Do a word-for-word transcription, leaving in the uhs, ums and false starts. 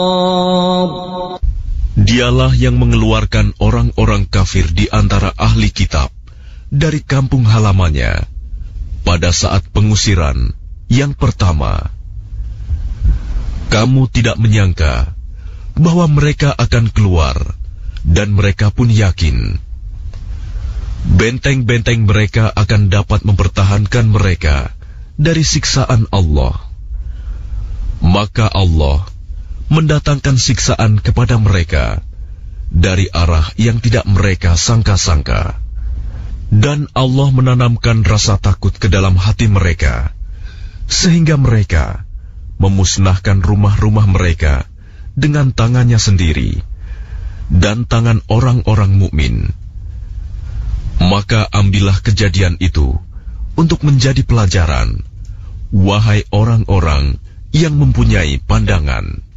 Dialah yang mengeluarkan orang-orang kafir di antara ahli kitab dari kampung halamannya pada saat pengusiran yang pertama. Kamu tidak menyangka bahwa mereka akan keluar, dan mereka pun yakin benteng-benteng mereka akan dapat mempertahankan mereka dari siksaan Allah. Maka Allah mendatangkan siksaan kepada mereka dari arah yang tidak mereka sangka-sangka. Dan Allah menanamkan rasa takut ke dalam hati mereka, sehingga mereka memusnahkan rumah-rumah mereka dengan tangannya sendiri dan tangan orang-orang mukmin. Maka ambillah kejadian itu untuk menjadi pelajaran, wahai orang-orang yang mempunyai pandangan.